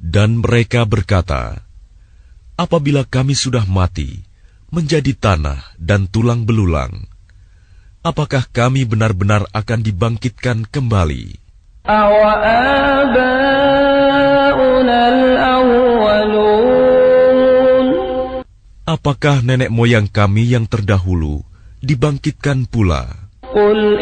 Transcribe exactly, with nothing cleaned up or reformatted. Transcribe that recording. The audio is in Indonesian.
Dan mereka berkata, apabila kami sudah mati, menjadi tanah dan tulang belulang, apakah kami benar-benar akan dibangkitkan kembali? Apakah nenek moyang kami yang terdahulu dibangkitkan pula?